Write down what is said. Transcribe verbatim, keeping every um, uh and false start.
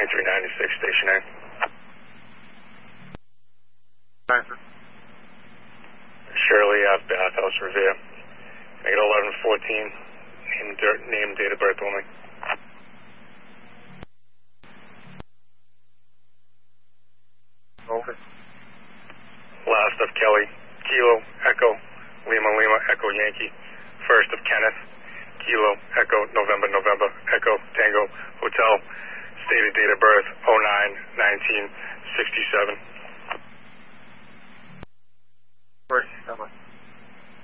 twenty-three ninety-six, station nine. Shirley Ave, Bathhouse, Revere. Make it eleven fourteen. Name, dirt, name, date of birth only. Over. Last of Kelly. Kilo, Echo, Lima, Lima, Echo, Yankee. First of Kenneth. Kilo, Echo, November, November, Echo,